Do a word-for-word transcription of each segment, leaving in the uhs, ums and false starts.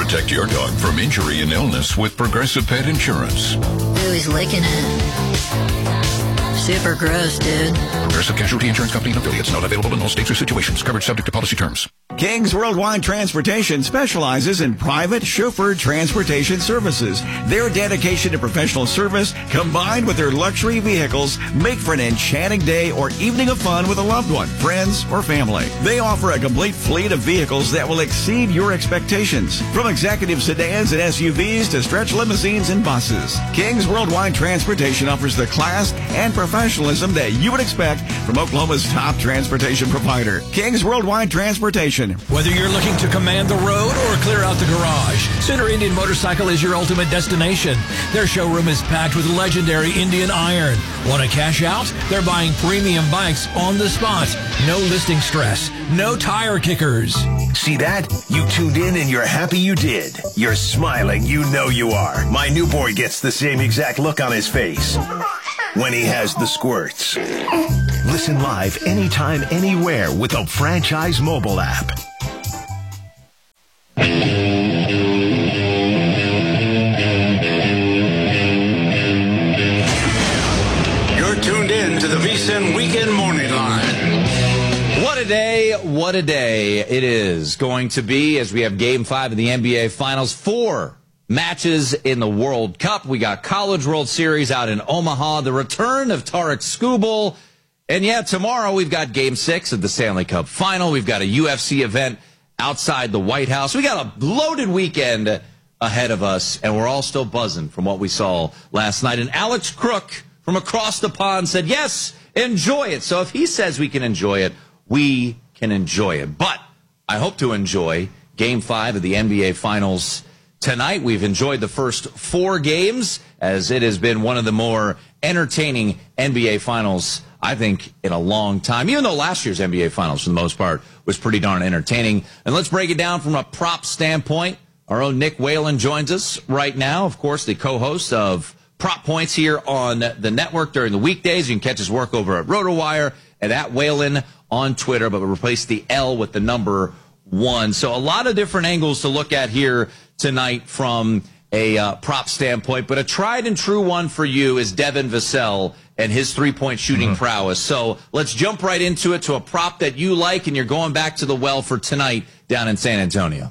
Protect your dog from injury and illness with Progressive Pet Insurance. Ooh, he's licking it. Super gross, dude. Progressive Casualty Insurance Company and affiliates. Not available in all states or situations. Coverage subject to policy terms. Kings Worldwide Transportation specializes in private chauffeured transportation services. Their dedication to professional service, combined with their luxury vehicles, make for an enchanting day or evening of fun with a loved one, friends, or family. They offer a complete fleet of vehicles that will exceed your expectations. From executive sedans and S U Vs to stretch limousines and buses, Kings Worldwide Transportation offers the class and professionalism that you would expect from Oklahoma's top transportation provider, Kings Worldwide Transportation. Whether you're looking to command the road or clear out the garage, Center Indian Motorcycle is your ultimate destination. Their showroom is packed with legendary Indian iron. Want to cash out? They're buying premium bikes on the spot. No listing stress. No tire kickers. See that? You tuned in and you're happy you did. You're smiling. You know you are. My new boy gets the same exact look on his face when he has the squirts. Listen live anytime, anywhere with the Franchise mobile app. You're tuned in to the VSiN Weekend Morning Line. What a day, what a day it is going to be as we have Game five of the N B A Finals. Four matches in the World Cup. We got College World Series out in Omaha, the return of Tarek Skubal. And yeah, tomorrow we've got Game six of the Stanley Cup Final. We've got a U F C event outside the White House. We got a loaded weekend ahead of us, and we're all still buzzing from what we saw last night. And Alex Crook from across the pond said, yes, enjoy it. So if he says we can enjoy it, we can enjoy it. But I hope to enjoy Game five of the N B A Finals tonight. We've enjoyed the first four games, as it has been one of the more entertaining N B A Finals, I think, in a long time, even though last year's N B A Finals, for the most part, was pretty darn entertaining. And let's break it down from a prop standpoint. Our own Nick Whalen joins us right now, of course, the co-host of Prop Points here on the network during the weekdays. You can catch his work over at RotoWire and at Whalen on Twitter, but replace the L with the number one. So a lot of different angles to look at here tonight from a uh, prop standpoint, but a tried and true one for you is Devin Vassell and his three-point shooting mm-hmm. prowess. So let's jump right into it to a prop that you like, and you're going back to the well for tonight down in San Antonio.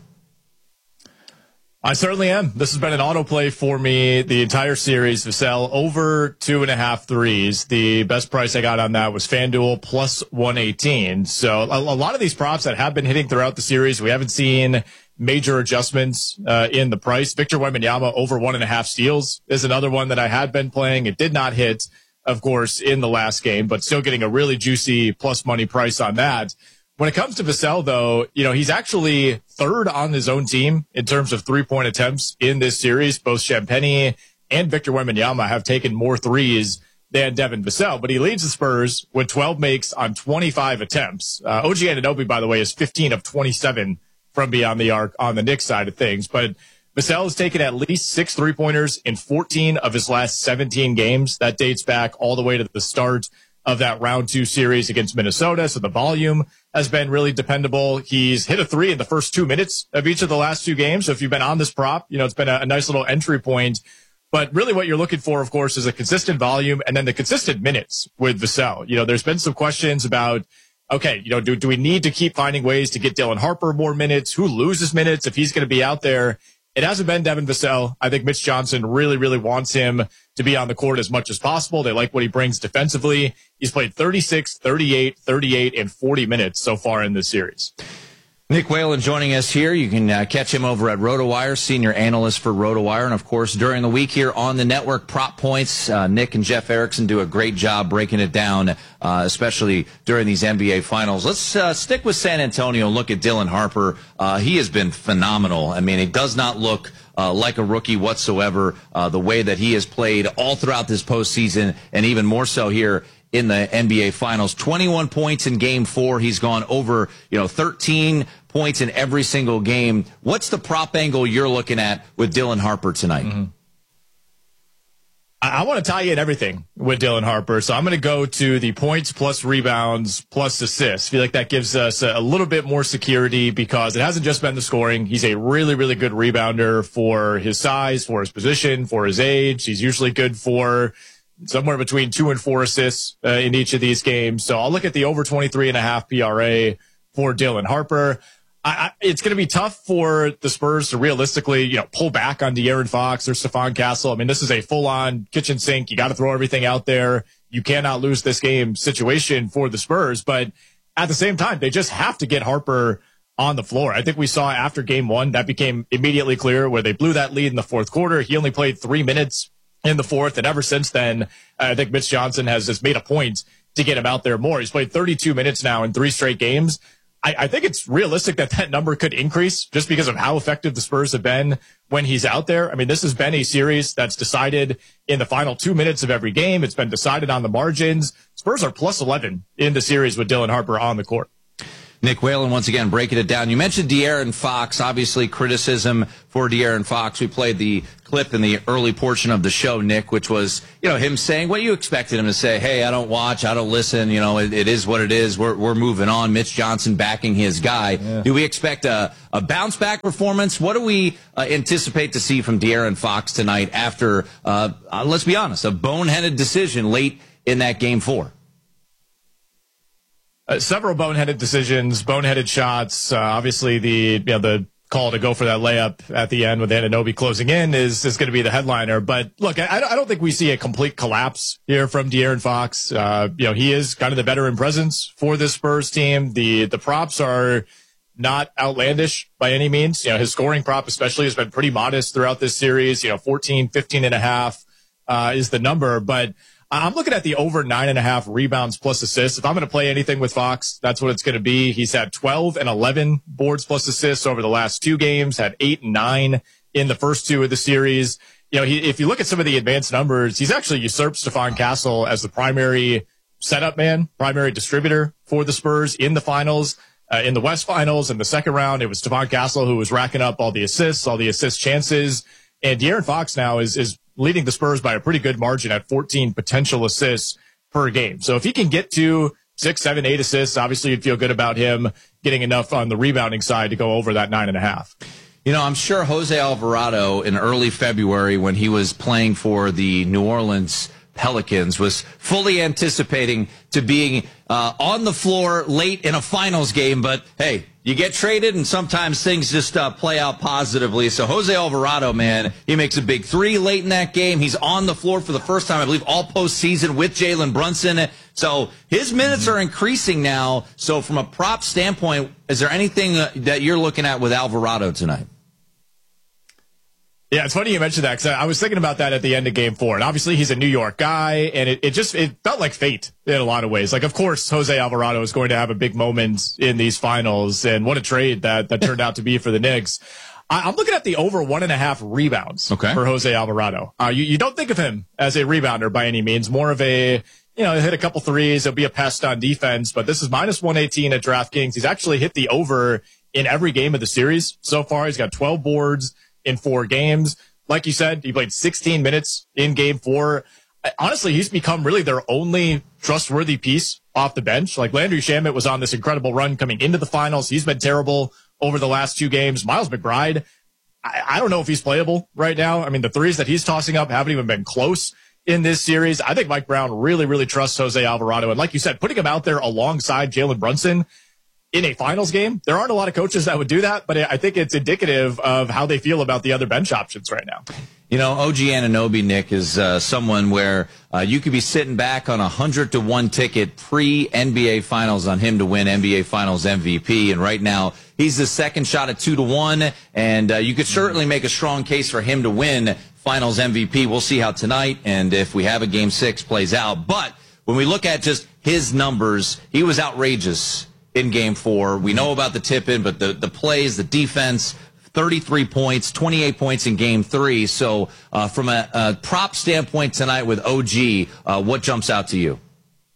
I certainly am. This has been an autoplay for me the entire series. Vassell over two and a half threes. The best price I got on that was FanDuel plus one eighteen. So a, a lot of these props that have been hitting throughout the series, we haven't seen major adjustments uh, in the price. Victor Wembanyama over one and a half steals is another one that I had been playing. It did not hit, of course, in the last game, but still getting a really juicy plus money price on that. When it comes to Vassell, though, you know, he's actually third on his own team in terms of three-point attempts in this series. Both Champagnie and Victor Wembanyama have taken more threes than Devin Vassell, but he leads the Spurs with twelve makes on twenty-five attempts. Uh, O G Anunoby, by the way, is fifteen of twenty-seven from beyond the arc on the Knicks side of things. But Vassell has taken at least six three-pointers in fourteen of his last seventeen games. That dates back all the way to the start of that round two series against Minnesota. So the volume has been really dependable. He's hit a three in the first two minutes of each of the last two games. So if you've been on this prop, you know, it's been a, a nice little entry point. But really what you're looking for, of course, is a consistent volume and then the consistent minutes with Vassell. You know, there's been some questions about, okay, you know, do, do we need to keep finding ways to get Dylan Harper more minutes? Who loses minutes if he's going to be out there? It hasn't been Devin Vassell. I think Mitch Johnson really, really wants him to be on the court as much as possible. They like what he brings defensively. He's played thirty-six, thirty-eight, thirty-eight, and forty minutes so far in this series. Nick Whalen joining us here. You can uh, catch him over at RotoWire, senior analyst for RotoWire. And, of course, during the week here on the network, Prop Points, uh, Nick and Jeff Erickson do a great job breaking it down, uh, especially during these N B A Finals. Let's uh, stick with San Antonio and look at Dylan Harper. Uh, he has been phenomenal. I mean, he does not look uh, like a rookie whatsoever, uh, the way that he has played all throughout this postseason, and even more so here in the N B A Finals. twenty-one points in game four. He's gone over, you know, thirteen points in every single game. What's the prop angle you're looking at with Dylan Harper tonight? Mm-hmm. I, I want to tie in everything with Dylan Harper. So I'm going to go to the points plus rebounds plus assists. I feel like that gives us a, a little bit more security because it hasn't just been the scoring. He's a really, really good rebounder for his size, for his position, for his age. He's usually good for somewhere between two and four assists uh, in each of these games. So I'll look at the over twenty-three and a half P R A for Dylan Harper. I, I, it's going to be tough for the Spurs to realistically, you know, pull back on De'Aaron Fox or Stephon Castle. I mean, this is a full-on kitchen sink. You got to throw everything out there. You cannot lose this game situation for the Spurs. But at the same time, they just have to get Harper on the floor. I think we saw after game one, that became immediately clear where they blew that lead in the fourth quarter. He only played three minutes in the fourth. And ever since then, I think Mitch Johnson has just made a point to get him out there more. He's played thirty-two minutes now in three straight games. I, I think it's realistic that that number could increase just because of how effective the Spurs have been when he's out there. I mean, this has been a series that's decided in the final two minutes of every game. It's been decided on the margins. Spurs are plus eleven in the series with Dylan Harper on the court. Nick Whalen, once again, breaking it down. You mentioned De'Aaron Fox, obviously criticism for De'Aaron Fox. We played the clip in the early portion of the show, Nick, which was, you know, him saying what you expected him to say. Hey, I don't watch, I don't listen, you know, it, it is what it is. We're, we're moving on. Mitch Johnson backing his guy. Yeah. Do we expect a, a bounce back performance? What do we uh, anticipate to see from De'Aaron Fox tonight after, uh, uh, let's be honest, a boneheaded decision late in that game four? Uh, several boneheaded decisions, boneheaded shots. Uh, obviously, the you know the call to go for that layup at the end with Anunoby closing in is is going to be the headliner. But look, I, I don't think we see a complete collapse here from De'Aaron Fox. Uh, you know, he is kind of the veteran presence for this Spurs team. The the props are not outlandish by any means. You know, his scoring prop especially has been pretty modest throughout this series. You know, fourteen, fifteen and a half uh, is the number, but I'm looking at the over nine and a half rebounds plus assists. If I'm going to play anything with Fox, that's what it's going to be. He's had twelve and eleven boards plus assists over the last two games, had eight and nine in the first two of the series. You know, he, if you look at some of the advanced numbers, he's actually usurped Stephon Castle as the primary setup man, primary distributor for the Spurs in the finals. Uh, in the West Finals, in the second round, it was Stephon Castle who was racking up all the assists, all the assist chances. And De'Aaron Fox now is, is leading the Spurs by a pretty good margin at fourteen potential assists per game. So if he can get to six, seven, eight assists, obviously you'd feel good about him getting enough on the rebounding side to go over that nine and a half. You know, I'm sure Jose Alvarado in early February when he was playing for the New Orleans Pelicans was fully anticipating to being uh, on the floor late in a finals game. But, hey, you get traded, and sometimes things just uh, play out positively. So Jose Alvarado, man, he makes a big three late in that game. He's on the floor for the first time, I believe, all postseason with Jalen Brunson. So his minutes are increasing now. So from a prop standpoint, is there anything that you're looking at with Alvarado tonight? Yeah, it's funny you mentioned that because I was thinking about that at the end of game four. And obviously he's a New York guy, and it, it just it felt like fate in a lot of ways. Like, of course, Jose Alvarado is going to have a big moment in these finals, and what a trade that, that turned out to be for the Knicks. I, I'm looking at the over one and a half rebounds okay. for Jose Alvarado. Uh, you, you don't think of him as a rebounder by any means, more of a, you know, hit a couple threes, he'll be a pest on defense, but this is minus one eighteen at DraftKings. He's actually hit the over in every game of the series so far. He's got twelve boards in four games. Like you said, he played sixteen minutes in game four. Honestly, he's become really their only trustworthy piece off the bench. Like, Landry Shamet was on this incredible run coming into the finals. He's been terrible over the last two games. Miles McBride, I, I don't know if he's playable right now. I mean, the threes that he's tossing up haven't even been close in this series. I think Mike Brown really, really trusts Jose Alvarado. And like you said, putting him out there alongside Jalen Brunson in a finals game, there aren't a lot of coaches that would do that, but I think it's indicative of how they feel about the other bench options right now. You know, O G Anunoby, Nick, is uh, someone where uh, you could be sitting back on a hundred to one ticket pre-N B A Finals on him to win N B A Finals M V P, and right now he's the second shot at two to one, and uh, you could certainly make a strong case for him to win Finals M V P. We'll see how tonight and if we have a Game Six plays out. But when we look at just his numbers, he was outrageous in game four. We know about the tip-in, but the, the plays, the defense, thirty-three points, twenty-eight points in game three. So uh, from a, a prop standpoint tonight with O G, uh, what jumps out to you?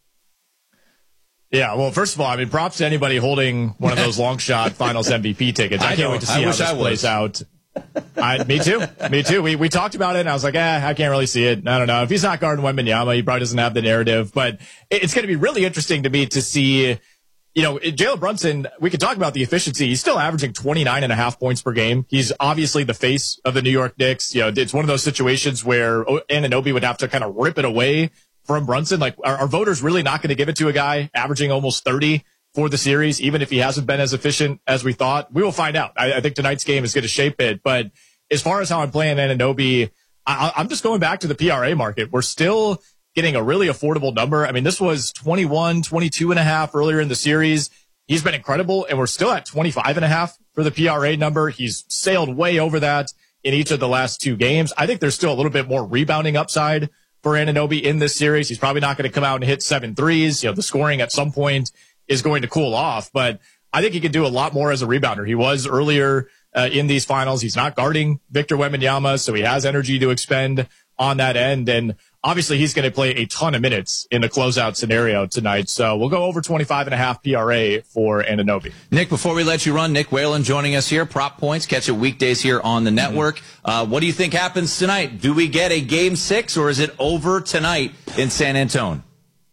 Yeah, well, first of all, I mean, props to anybody holding one of those long shot Finals M V P tickets. I, I can't wait to see how this plays out. I, me too. Me too. We we talked about it, and I was like, eh, I can't really see it. I don't know. If he's not guarding Wembanyama, he probably doesn't have the narrative. But it, it's going to be really interesting to me to see, you know, Jalen Brunson, we could talk about the efficiency. He's still averaging twenty-nine and a half points per game. He's obviously the face of the New York Knicks. You know, it's one of those situations where Anunoby would have to kind of rip it away from Brunson. Like, are, are voters really not going to give it to a guy averaging almost thirty for the series, even if he hasn't been as efficient as we thought? We will find out. I, I think tonight's game is going to shape it. But as far as how I'm playing Anunoby, I, I'm just going back to the P R A market. We're still getting a really affordable number. I mean, this was twenty-one, twenty-two and a half earlier in the series. He's been incredible, and we're still at twenty-five and a half for the P R A number. He's sailed way over that in each of the last two games. I think there's still a little bit more rebounding upside for Anunoby in this series. He's probably not going to come out and hit seven threes. You know, the scoring at some point is going to cool off, but I think he can do a lot more as a rebounder. He was earlier uh, in these finals. He's not guarding Victor Wembanyama, so he has energy to expend on that end. And obviously he's going to play a ton of minutes in the closeout scenario tonight. So we'll go over twenty-five and a half P R A for Anunoby. Nick, before we let you run, Nick Whalen joining us here. Prop Points, catch it weekdays here on the network. Mm-hmm. Uh, what do you think happens tonight? Do we get a game six, or is it over tonight in San Antonio?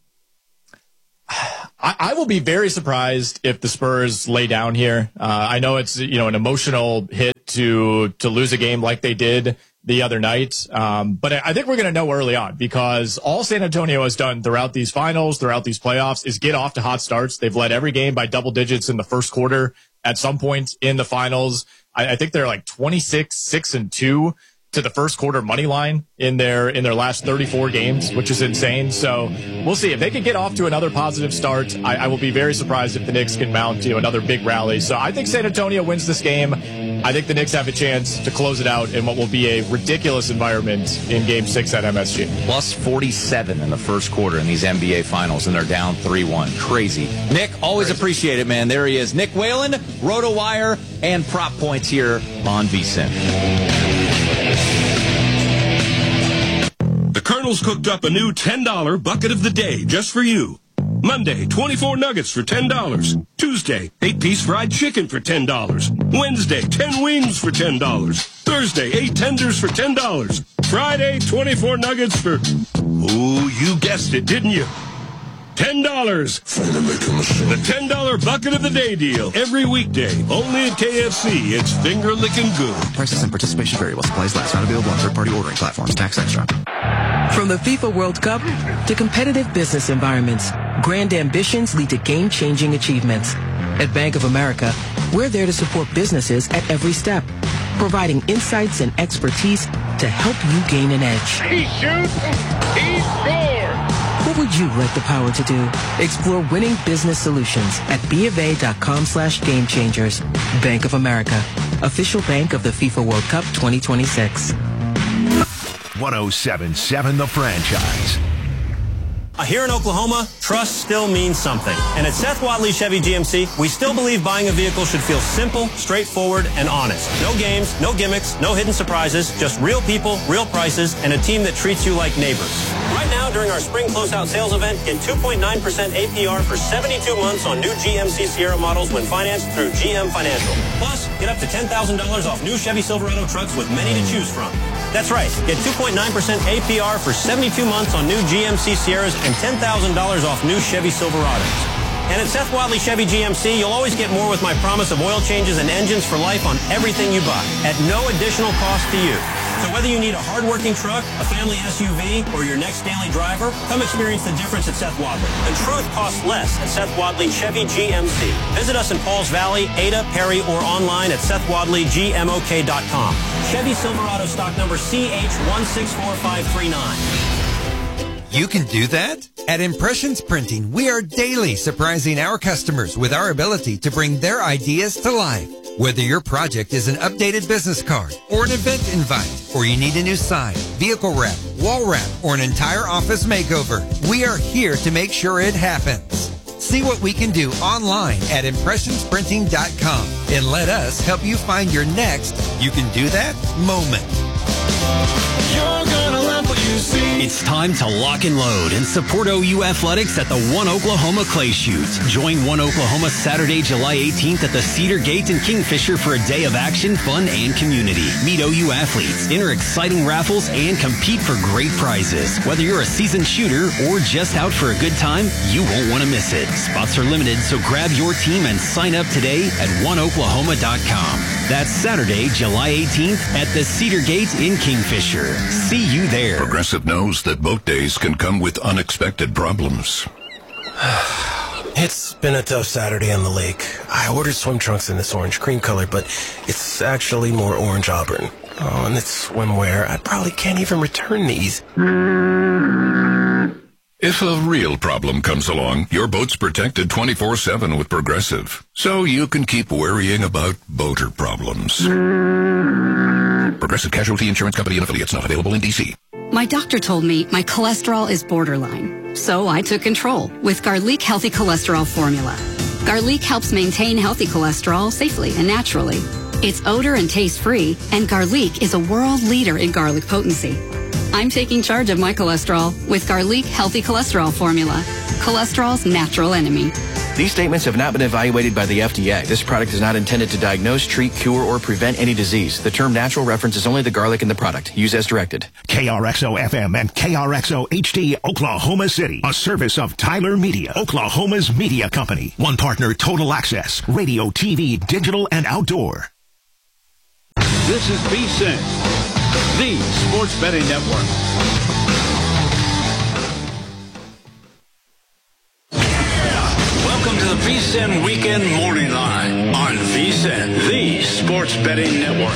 I, I will be very surprised if the Spurs lay down here. Uh, I know it's, you know, an emotional hit to to lose a game like they did the other night. Um, but I think we're going to know early on, because all San Antonio has done throughout these finals, throughout these playoffs, is get off to hot starts. They've led every game by double digits in the first quarter at some point in the finals. I, I think they're like twenty-six, six and two to the first quarter money line in their in their last thirty-four games, which is insane. So we'll see if they can get off to another positive start. I, I will be very surprised if the Knicks can mount, you know, another big rally. So I think San Antonio wins this game. I think the Knicks have a chance to close it out in what will be a ridiculous environment in Game Six at M S G. Plus forty-seven in the first quarter in these N B A Finals, and they're down three one. Crazy. Nick, always Crazy. Appreciate it, man. There he is, Nick Whalen, RotoWire, and Prop Points here on V S I N. The Colonel's cooked up a new ten dollar bucket of the day just for you. Monday, twenty-four nuggets for ten dollars. Tuesday, eight-piece fried chicken for ten dollars. Wednesday, ten wings for ten dollars. Thursday, eight tenders for ten dollars. Friday, twenty-four nuggets for... Ooh, you guessed it, didn't you? ten dollars. The ten dollar bucket of the day deal. Every weekday. Only at K F C. It's finger-licking good. Prices and participation vary while supplies last. Not available on third-party ordering platforms. Tax extra. From the FIFA World Cup to competitive business environments, grand ambitions lead to game-changing achievements. At Bank of America, we're there to support businesses at every step, providing insights and expertise to help you gain an edge. He shoots, he scores! What would you like the power to do? Explore winning business solutions at BofA.com slash game changers. Bank of America, official bank of the FIFA World Cup twenty twenty-six. one oh seven point seven The Franchise. Here in Oklahoma, trust still means something. And at Seth Wadley Chevy G M C, we still believe buying a vehicle should feel simple, straightforward, and honest. No games, no gimmicks, no hidden surprises, just real people, real prices, and a team that treats you like neighbors. Right now, during our spring closeout sales event, get two point nine percent A P R for seventy-two months on new G M C Sierra models when financed through G M Financial. Plus, get up to ten thousand dollars off new Chevy Silverado trucks with many to choose from. That's right. Get two point nine percent A P R for seventy-two months on new G M C Sierras and ten thousand dollars off new Chevy Silverados. And at Seth Wadley Chevy G M C, you'll always get more with my promise of oil changes and engines for life on everything you buy at no additional cost to you. So whether you need a hard-working truck, a family S U V, or your next daily driver, come experience the difference at Seth Wadley. The truth costs less at Seth Wadley Chevy G M C. Visit us in Pauls Valley, Ada, Perry, or online at Seth Wadley G M O K dot com. Chevy Silverado stock number C H one six four five three nine. You can do that? At Impressions Printing, we are daily surprising our customers with our ability to bring their ideas to life. Whether your project is an updated business card or an event invite, or you need a new sign, vehicle wrap, wall wrap, or an entire office makeover, we are here to make sure it happens. See what we can do online at impressions printing dot com and let us help you find your next you can do that moment. You're gonna love what you see. It's time to lock and load and support O U Athletics at the One Oklahoma Clay Shoot. Join One Oklahoma Saturday, July eighteenth at the Cedar Gate in Kingfisher for a day of action, fun, and community. Meet O U athletes, enter exciting raffles, and compete for great prizes. Whether you're a seasoned shooter or just out for a good time, you won't want to miss it. Spots are limited, so grab your team and sign up today at one oklahoma dot com. That's Saturday, July eighteenth at the Cedar Gate in Kingfisher. See you there. Progressive knows that boat days can come with unexpected problems. It's been a tough Saturday on the lake. I ordered swim trunks in this orange cream color, but it's actually more orange auburn. Oh, and it's swimwear. I probably can't even return these. If a real problem comes along, your boat's protected twenty-four seven with Progressive, so you can keep worrying about boater problems. Progressive Casualty Insurance Company and affiliates, not available in D C. My doctor told me my cholesterol is borderline, so I took control with Garlic Healthy Cholesterol Formula. Garlic helps maintain healthy cholesterol safely and naturally. It's odor and taste-free, and Garlic is a world leader in garlic potency. I'm taking charge of my cholesterol with Garlic Healthy Cholesterol Formula, cholesterol's natural enemy. These statements have not been evaluated by the F D A. This product is not intended to diagnose, treat, cure, or prevent any disease. The term natural references only the garlic in the product. Use as directed. K R X O F M and K R X O H D Oklahoma City. A service of Tyler Media, Oklahoma's media company. One partner, Total Access, radio, T V, digital, and outdoor. This is V S I N, the Sports Betting Network. Welcome to the V S I N Weekend Morning Line on V S I N, the Sports Betting Network.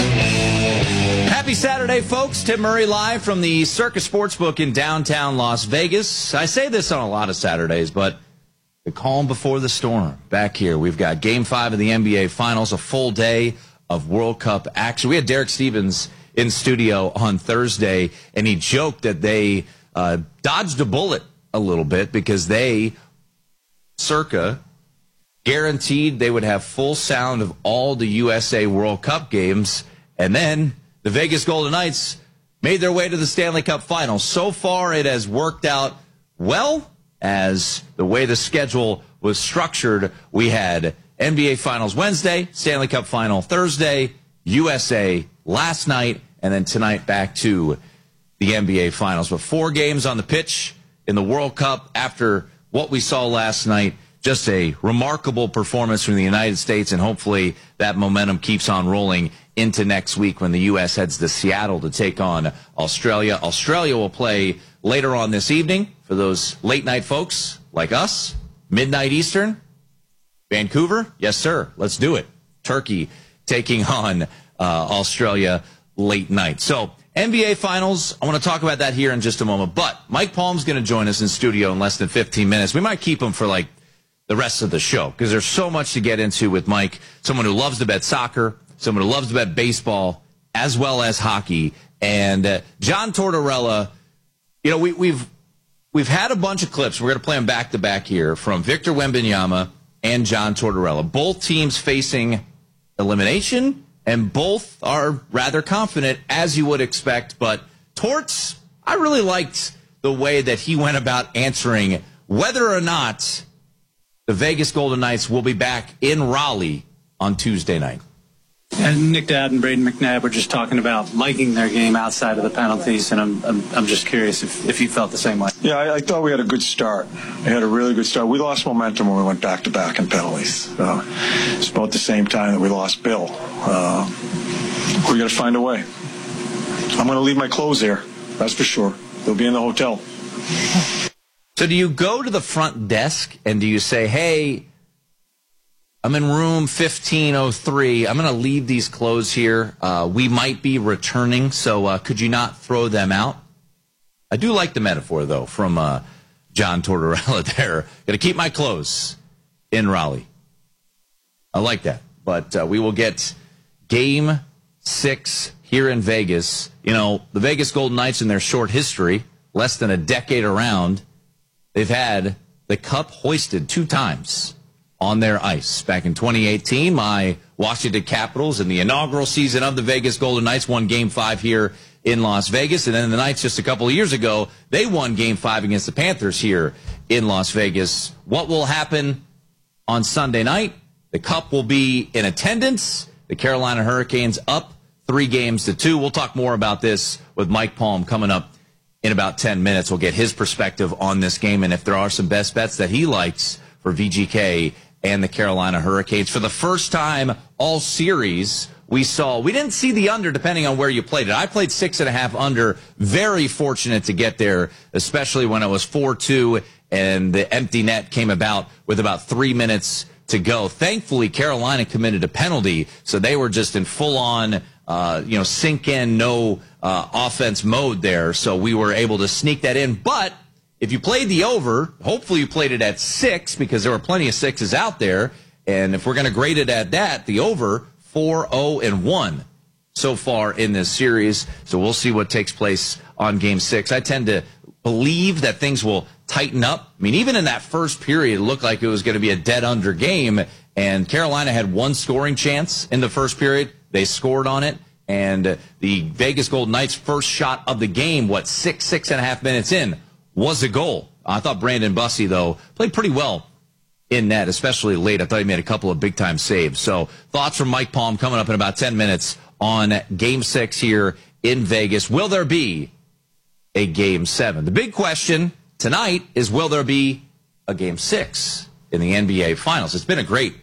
Happy Saturday, folks. Tim Murray live from the Circus Sportsbook in downtown Las Vegas. I say this on a lot of Saturdays, but the calm before the storm. Back here, we've got Game five of the N B A Finals, a full day of World Cup action. We had Derek Stevens in studio on Thursday, and he joked that they uh, dodged a bullet a little bit because they, Circa, guaranteed they would have full sound of all the U S A World Cup games, and then the Vegas Golden Knights made their way to the Stanley Cup Finals. So far, it has worked out well, as the way the schedule was structured. We had N B A Finals Wednesday, Stanley Cup Final Thursday, U S A last night, and then tonight back to the N B A Finals. But four games on the pitch in the World Cup after what we saw last night. Just a remarkable performance from the United States, and hopefully that momentum keeps on rolling into next week when the U S heads to Seattle to take on Australia. Australia will play later on this evening for those late-night folks like us, midnight Eastern. Vancouver? Yes, sir. Let's do it. Turkey taking on uh, Australia late night. So, N B A Finals, I want to talk about that here in just a moment. But Mike Palm's going to join us in studio in less than fifteen minutes. We might keep him for, like, the rest of the show because there's so much to get into with Mike, someone who loves to bet soccer, someone who loves to bet baseball, as well as hockey. And uh, John Tortorella, you know, we, we've we've had a bunch of clips. We're going to play them back-to-back here from Victor Wembanyama and John Tortorella. Both teams facing elimination, and both are rather confident, as you would expect. But Torts, I really liked the way that he went about answering whether or not the Vegas Golden Knights will be back in Raleigh on Tuesday night. And Nick Dad and Braden McNabb were just talking about liking their game outside of the penalties, and I'm I'm, I'm just curious if, if you felt the same way. Yeah, I, I thought we had a good start. We had a really good start. We lost momentum when we went back-to-back in penalties. Uh, it's about the same time that we lost Bill. Uh, we got to find a way. I'm going to leave my clothes here, that's for sure. They'll be in the hotel. So do you go to the front desk and do you say, hey, I'm in room fifteen oh three. I'm going to leave these clothes here. Uh, we might be returning, so uh, could you not throw them out? I do like the metaphor, though, from uh, John Tortorella there. Going to keep my clothes in Raleigh. I like that. But uh, we will get game six here in Vegas. You know, the Vegas Golden Knights in their short history, less than a decade around, they've had the cup hoisted two times on their ice. Back in twenty eighteen, my Washington Capitals in the inaugural season of the Vegas Golden Knights won Game five here in Las Vegas. And then the Knights just a couple of years ago, they won Game five against the Panthers here in Las Vegas. What will happen on Sunday night? The Cup will be in attendance. The Carolina Hurricanes up three games to two. We'll talk more about this with Mike Palm coming up in about ten minutes. We'll get his perspective on this game and if there are some best bets that he likes for V G K and the Carolina Hurricanes. For the first time all series, we saw, we didn't see the under depending on where you played it. I played six and a half under. Very fortunate to get there, especially when it was four two and the empty net came about with about three minutes to go. Thankfully, Carolina committed a penalty, so they were just in full-on, uh, you know, sink-in, no uh, offense mode there, so we were able to sneak that in. But if you played the over, hopefully you played it at six, because there were plenty of sixes out there, and if we're going to grade it at that, the over, four oh and one so far in this series, so we'll see what takes place on Game six. I tend to believe that things will tighten up. I mean, even in that first period, it looked like it was going to be a dead-under game, and Carolina had one scoring chance in the first period. They scored on it, and the Vegas Golden Knights' first shot of the game, what, six, six and a half minutes in, was a goal. I thought Brandon Bussey, though, played pretty well in net, especially late. I thought he made a couple of big-time saves. So thoughts from Mike Palm coming up in about ten minutes on Game six here in Vegas. Will there be a Game seven? The big question tonight is, will there be a Game six in the N B A Finals? It's been a great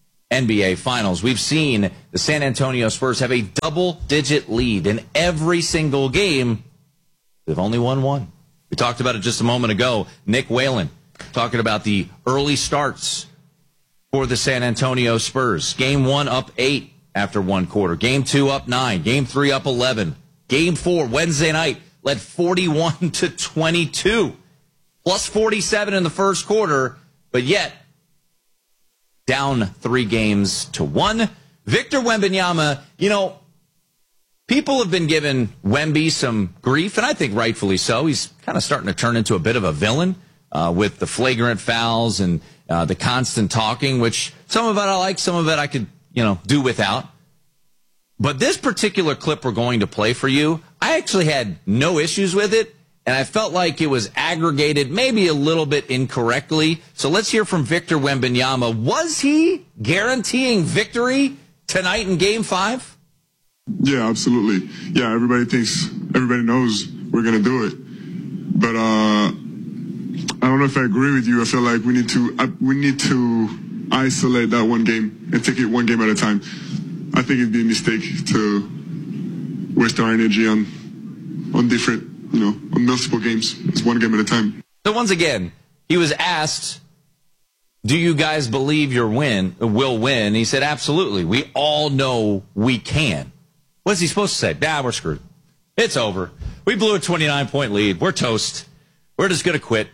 N B A Finals. We've seen the San Antonio Spurs have a double-digit lead in every single game. They've only won one. We talked about it just a moment ago. Nick Whalen talking about the early starts for the San Antonio Spurs. Game one up eight after one quarter. Game two up nine. Game three up eleven. Game four, Wednesday night, led forty-one to twenty-two. Plus forty-seven in the first quarter, but yet down three games to one. Victor Wembanyama, you know, people have been giving Wemby some grief, and I think rightfully so. He's kind of starting to turn into a bit of a villain uh, with the flagrant fouls and uh, the constant talking, which some of it I like, some of it I could, you know, do without. But this particular clip we're going to play for you, I actually had no issues with it, and I felt like it was aggregated maybe a little bit incorrectly. So let's hear from Victor Wembanyama. Was he guaranteeing victory tonight in Game five? Yeah, absolutely. Yeah, everybody thinks, everybody knows we're going to do it. But uh, I don't know if I agree with you. I feel like we need to uh, we need to isolate that one game and take it one game at a time. I think it'd be a mistake to waste our energy on on different, you know, on multiple games. It's one game at a time. So once again, he was asked, do you guys believe your win will win? He said, absolutely. We all know we can. What's he supposed to say? Nah, we're screwed. It's over. We blew a twenty-nine point lead. We're toast. We're just going to quit.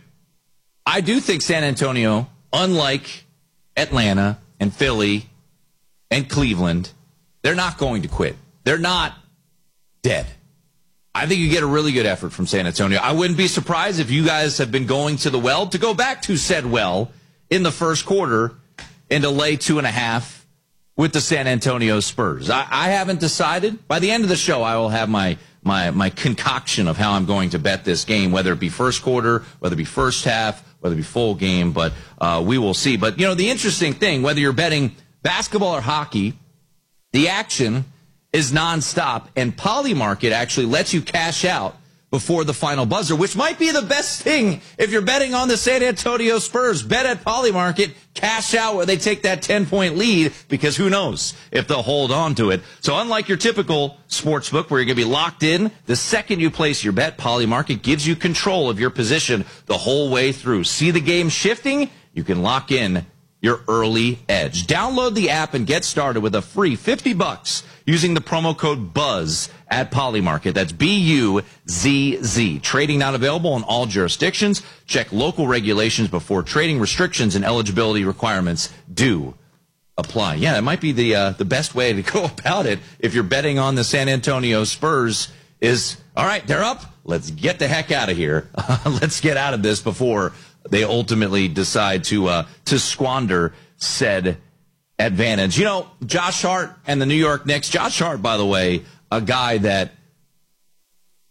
I do think San Antonio, unlike Atlanta and Philly and Cleveland, they're not going to quit. They're not dead. I think you get a really good effort from San Antonio. I wouldn't be surprised if you guys have been going to the well to go back to said well in the first quarter and to lay two and a half with the San Antonio Spurs. I, I haven't decided. By the end of the show, I will have my, my, my concoction of how I'm going to bet this game, whether it be first quarter, whether it be first half, whether it be full game, but uh, we will see. But, you know, the interesting thing, whether you're betting basketball or hockey, the action is nonstop, and Polymarket actually lets you cash out before the final buzzer, which might be the best thing if you're betting on the San Antonio Spurs. Bet at Polymarket, cash out where they take that ten-point lead, because who knows if they'll hold on to it. So unlike your typical sportsbook where you're going to be locked in, the second you place your bet, Polymarket gives you control of your position the whole way through. See the game shifting? You can lock in your early edge. Download the app and get started with a free fifty bucks using the promo code BUZZ at Polymarket. That's B U Z Z. Trading not available in all jurisdictions. Check local regulations before trading. Restrictions and eligibility requirements do apply. Yeah, that might be the uh, the best way to go about it if you're betting on the San Antonio Spurs is, all right, they're up. Let's get the heck out of here. Let's get out of this before they ultimately decide to uh, to squander said advantage. You know, Josh Hart and the New York Knicks. Josh Hart, by the way, a guy that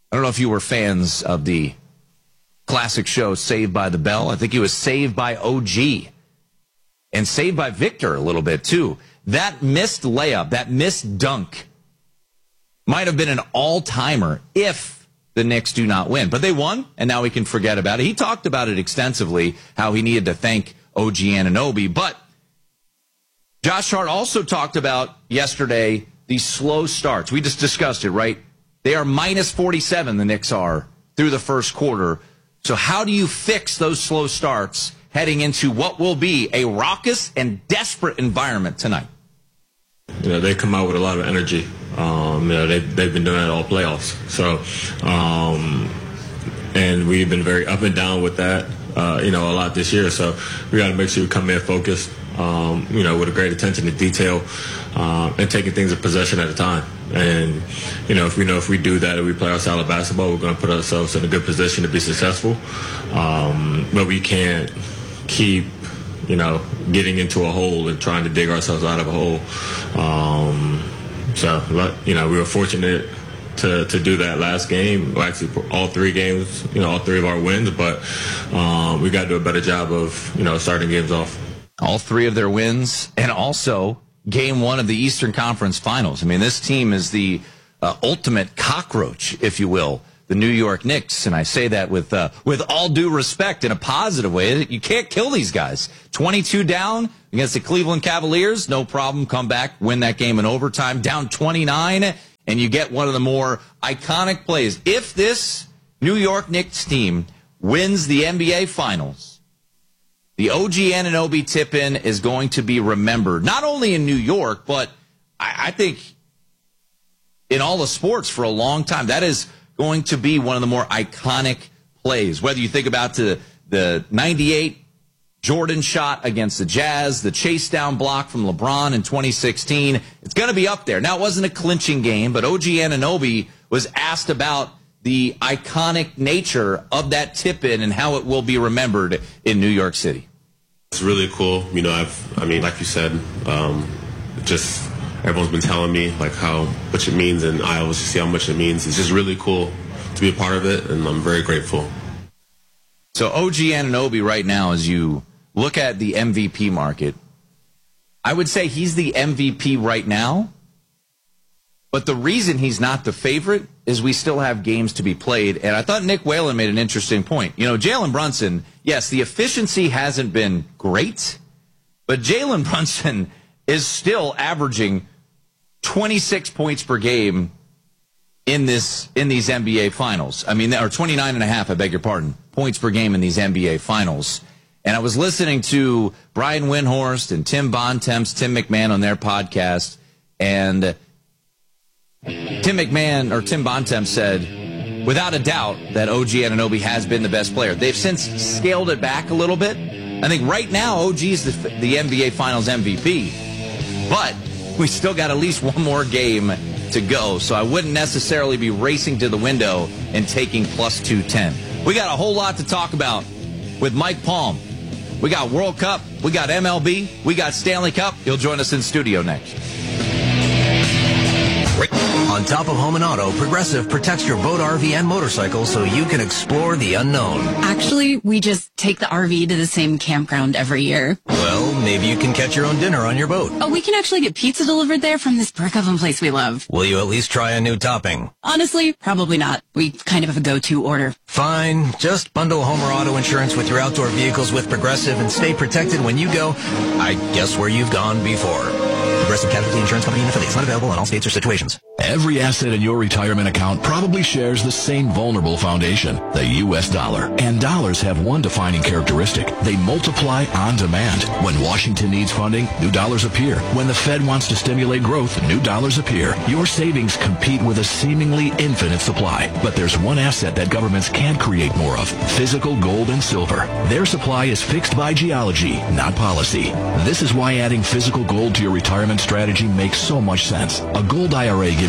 I don't know if you were fans of the classic show Saved by the Bell. I think he was Saved by O G and Saved by Victor a little bit too. That missed layup, that missed dunk might have been an all-timer if the Knicks do not win. But they won, and now we can forget about it. He talked about it extensively, how he needed to thank O G Anunoby. But Josh Hart also talked about yesterday these slow starts. We just discussed it, right? They are minus forty-seven, the Knicks are, through the first quarter. So how do you fix those slow starts heading into what will be a raucous and desperate environment tonight? You know, they come out with a lot of energy. Um, you know, they, they've been doing that all playoffs. So, um, and we've been very up and down with that, uh, you know, a lot this year. So we got to make sure we come in focused, um, you know, with a great attention to detail, uh, and taking things a possession at a time. And, you know, if we know if we do that and we play our style of basketball, we're going to put ourselves in a good position to be successful. Um, but we can't keep, you know, getting into a hole and trying to dig ourselves out of a hole. Um, so, you know, we were fortunate to, to do that last game. Well, actually, all three games, you know, all three of our wins. But um, we got to do a better job of, you know, starting games off. All three of their wins, and also game one of the Eastern Conference Finals. I mean, this team is the uh, ultimate cockroach, if you will, the New York Knicks, and I say that with uh, with all due respect in a positive way. You can't kill these guys. twenty-two down against the Cleveland Cavaliers, no problem. Come back, win that game in overtime. Down twenty-nine, and you get one of the more iconic plays. If this New York Knicks team wins the N B A Finals, the O G Anunoby tip-in is going to be remembered, not only in New York, but I, I think in all the sports for a long time. That is going to be one of the more iconic plays. Whether you think about the, the ninety-eight Jordan shot against the Jazz, the chase down block from LeBron in twenty sixteen, it's going to be up there. Now, it wasn't a clinching game, but O G Anunoby was asked about the iconic nature of that tip-in and how it will be remembered in New York City. It's really cool. You know, I've, I mean, like you said, um, just everyone's been telling me like how much it means, and I always see how much it means. It's just really cool to be a part of it, and I'm very grateful. So O G Anunoby right now, as you look at the M V P market, I would say he's the M V P right now. But the reason he's not the favorite is we still have games to be played. And I thought Nick Whalen made an interesting point. You know, Jalen Brunson, yes, the efficiency hasn't been great, but Jalen Brunson is still averaging twenty-six points per game in this in these N B A Finals. I mean, or twenty-nine and a half, I beg your pardon, points per game in these N B A Finals. And I was listening to Brian Windhorst and Tim Bontemps, Tim McMahon on their podcast, and Tim McMahon, or Tim Bontemps said, without a doubt, that O G Anunoby has been the best player. They've since scaled it back a little bit. I think right now O G is the, the N B A Finals M V P. But we still got at least one more game to go, so I wouldn't necessarily be racing to the window and taking plus two ten. We got a whole lot to talk about with Mike Palm. We got World Cup, we got M L B, we got Stanley Cup. He'll join us in studio next. On top of home and auto, Progressive protects your boat, R V, and motorcycle so you can explore the unknown. Actually, we just take the R V to the same campground every year. Well, maybe you can catch your own dinner on your boat. Oh, we can actually get pizza delivered there from this brick oven place we love. Will you at least try a new topping? Honestly, probably not. We kind of have a go-to order. Fine. Just bundle home or auto insurance with your outdoor vehicles with Progressive and stay protected when you go, I guess, where you've gone before. Progressive Casualty Insurance Company and affiliates. Not available in all states or situations. Every asset in your retirement account probably shares the same vulnerable foundation, the U S dollar. And dollars have one defining characteristic. They multiply on demand. When Washington needs funding, new dollars appear. When the Fed wants to stimulate growth, new dollars appear. Your savings compete with a seemingly infinite supply. But there's one asset that governments can't create more of: physical gold and silver. Their supply is fixed by geology, not policy. This is why adding physical gold to your retirement strategy makes so much sense. A gold I R A gives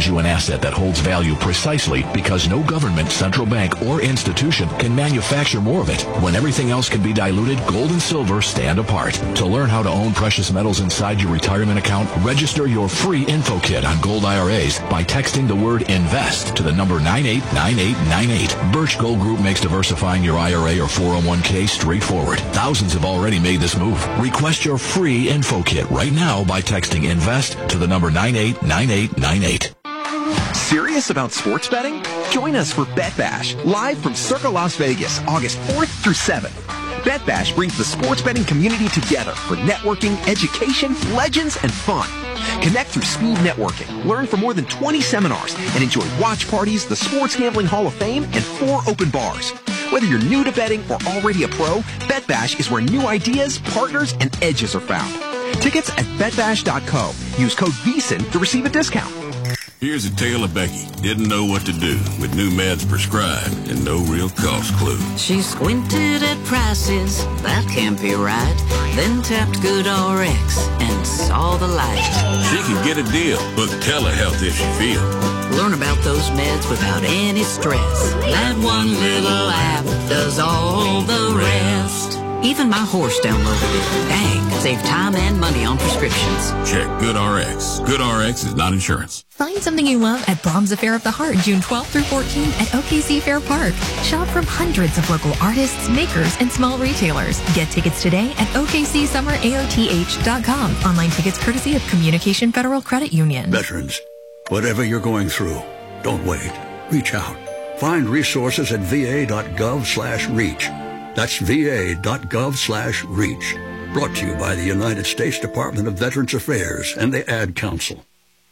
gives you an asset that holds value precisely because no government, central bank, or institution can manufacture more of it. When everything else can be diluted, gold and silver stand apart. To learn how to own precious metals inside your retirement account, register your free info kit on gold I R As by texting the word INVEST to the number nine eight nine eight nine eight. Birch Gold Group makes diversifying your I R A or four oh one k straightforward. Thousands have already made this move. Request your free info kit right now by texting INVEST to the number nine eight nine eight nine eight. Serious about sports betting? Join us for Bet Bash, live from Circa Las Vegas, August fourth through seventh. Bet Bash brings the sports betting community together for networking, education, legends, and fun. Connect through speed networking, learn from more than twenty seminars, and enjoy watch parties, the Sports Gambling Hall of Fame, and four open bars. Whether you're new to betting or already a pro, Bet Bash is where new ideas, partners, and edges are found. Tickets at bet bash dot co. Use code V S I N to receive a discount. Here's a tale of Becky. Didn't know what to do with new meds prescribed and no real cost clue. She squinted at prices, that can't be right. Then tapped GoodRx and saw the light. She can get a deal. Book telehealth if she feels. Learn about those meds without any stress. That one little app does all the rest. Even my horse downloaded it. Dang, save time and money on prescriptions. Check GoodRx. GoodRx is not insurance. Find something you love at Brahms Affair of the Heart, June twelfth through fourteenth at O K C Fair Park. Shop from hundreds of local artists, makers, and small retailers. Get tickets today at O K C summer A O T H dot com. Online tickets courtesy of Communication Federal Credit Union. Veterans, whatever you're going through, don't wait. Reach out. Find resources at V A dot gov slash reach. That's V A dot gov slash reach. Brought to you by the United States Department of Veterans Affairs and the Ad Council.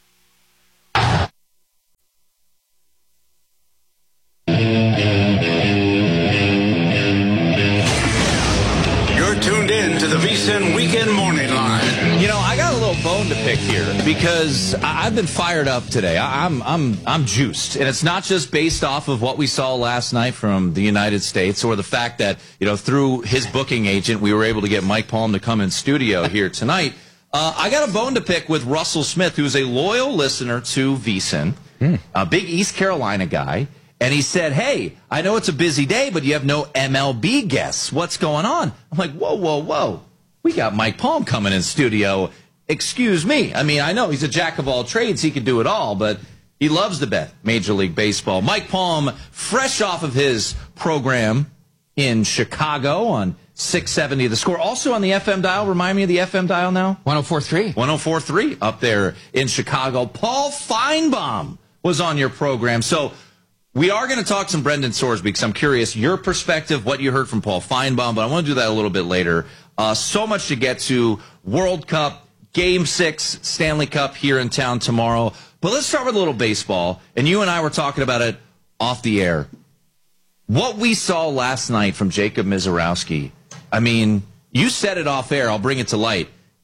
You're tuned in to the V S I N Weekend Morning Line. You know, I got a little bone to pick here because I- I've been fired up today. I- I'm I'm I'm juiced, and it's not just based off of what we saw last night from the United States or the fact that, you know, through his booking agent we were able to get Mike Palm to come in studio here tonight. Uh, I got a bone to pick with Russell Smith, who's a loyal listener to V S I N, mm. a big East Carolina guy. And he said, hey, I know it's a busy day, but you have no M L B guests. What's going on? I'm like, whoa, whoa, whoa. We got Mike Palm coming in studio. Excuse me. I mean, I know he's a jack of all trades. He can do it all, but he loves to bet Major League Baseball. Mike Palm, fresh off of his program in Chicago on six seventy The Score. Also on the F M dial. Remind me of the F M dial now. one oh four point three. one oh four point three up there in Chicago. Paul Feinbaum was on your program. So we are going to talk some Brendan Sorsby because I'm curious your perspective, what you heard from Paul Feinbaum, but I want to do that a little bit later. Uh, so much to get to. World Cup, Game six, Stanley Cup here in town tomorrow. But let's start with a little baseball. And you and I were talking about it off the air. What we saw last night from Jacob Misiorowski, I mean, you said it off air. I'll bring it to light.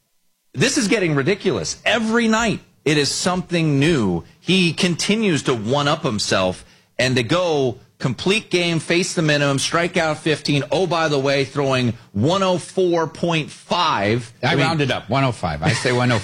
This is getting ridiculous. Every night it is something new. He continues to one-up himself. And to go complete game, face the minimum, strike out fifteen. Oh, by the way, throwing one oh four point five. I, I mean, rounded up, one oh five. I say one oh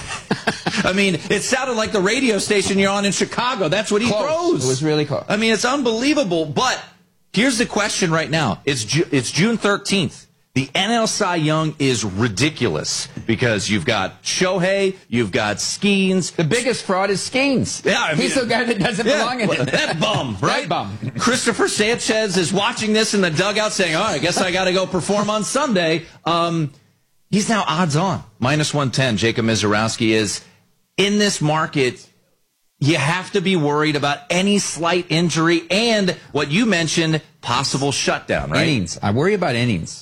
five. I mean, it sounded like the radio station you're on in Chicago. That's what he close. throws. It was really close. I mean, it's unbelievable. But here's the question right now. It's, Ju- it's June thirteenth. The N L Cy Young is ridiculous because you've got Shohei, you've got Skeens. The biggest fraud is Skeens. Yeah, I mean, he's the guy that doesn't yeah, belong in it. That bum, right? That bum. Christopher Sanchez is watching this in the dugout saying, all right, I guess I got to go perform on Sunday. Um, he's now odds on, minus one ten. Jacob Misiorowski is in this market. You have to be worried about any slight injury and what you mentioned, possible shutdown, right? Innings. I worry about innings.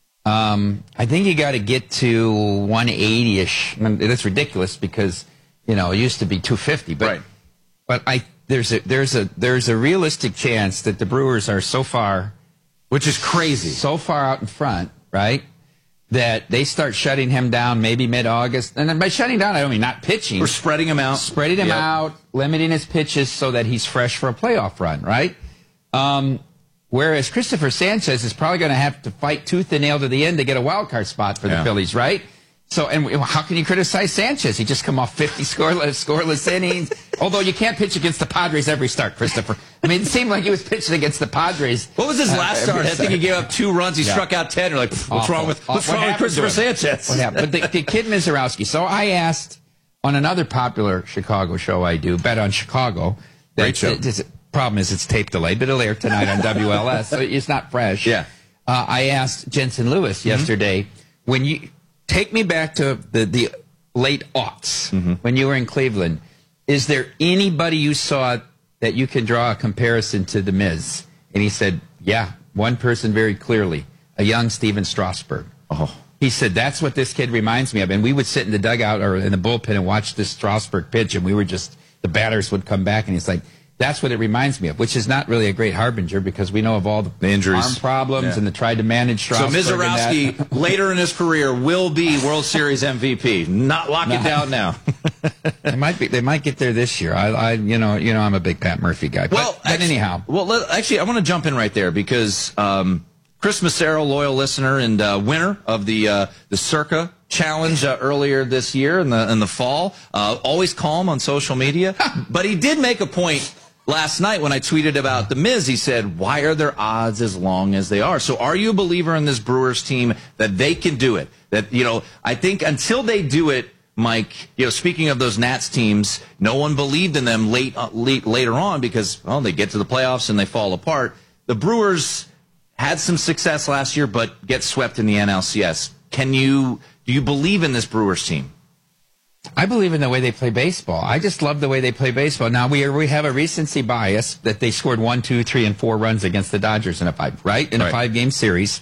Um, I think you got to get to one eighty-ish. That's ridiculous because, you know, it used to be two fifty. But, right. but I there's a there's a there's a realistic chance that the Brewers are so far, which is crazy, so far out in front, right? That they start shutting him down maybe mid-August. And then by shutting down, I don't mean not pitching. We're spreading him out. Spreading him yep. out, limiting his pitches so that he's fresh for a playoff run, right? Um, whereas Christopher Sanchez is probably going to have to fight tooth and nail to the end to get a wild card spot for the yeah. Phillies, right? So, and how can you criticize Sanchez? He just come off fifty scoreless, scoreless innings. Although you can't pitch against the Padres every start, Christopher. I mean, it seemed like he was pitching against the Padres. What was his last uh, start? I think he gave up two runs. He Yeah. struck out ten. You're like, what's Awful. wrong with what's What wrong with happened to Christopher him? Sanchez? What happened? But the, the kid Mizorowski. So I asked on another popular Chicago show I do, Bet on Chicago. That, Great show. The problem is it's tape delayed, but it'll air tonight on W L S, so it's not fresh. Yeah. Uh, I asked Jensen Lewis Mm-hmm. yesterday, when you take me back to the, the late aughts, Mm-hmm. when you were in Cleveland, is there anybody you saw that you can draw a comparison to The Miz? And he said, yeah, one person very clearly, a young Steven Strasburg. Oh. He said, that's what this kid reminds me of. And we would sit in the dugout or in the bullpen and watch this Strasburg pitch, and we were just, the batters would come back, and he's like, that's what it reminds me of, which is not really a great harbinger because we know of all the, The injuries. arm problems Yeah. and the tried to manage So Strasburg. and that. Mizorowski, later in his career, will be World Series M V P. Not lock it No. down now. They might be. They might get there this year. I, I you know, you know, I'm a big Pat Murphy guy. But, Well, but actually- anyhow, Well, let, actually, I want to jump in right there because um, Chris Massaro, loyal listener and uh, winner of the uh, the Circa Challenge uh, earlier this year in the in the fall, uh, always calm on social media, but he did make a point last night when I tweeted about The Miz. He said, "Why are their odds as long as they are?" So, are you a believer in this Brewers team that they can do it? That you know, I think until they do it. Mike, you know, speaking of those Nats teams, no one believed in them late, uh, late later on because, well, they get to the playoffs and they fall apart. The Brewers had some success last year, but get swept in the N L C S. Can you, do you believe in this Brewers team? I believe in the way they play baseball. I just love the way they play baseball. Now we are, we have a recency bias that they scored one, two, three, and four runs against the Dodgers in a five, right? In a Right. five game series.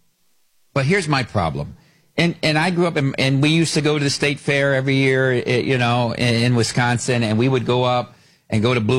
But here's my problem. And and I grew up in, and we used to go to the state fair every year, eh, you know, in, in Wisconsin, and we would go up and go to Blue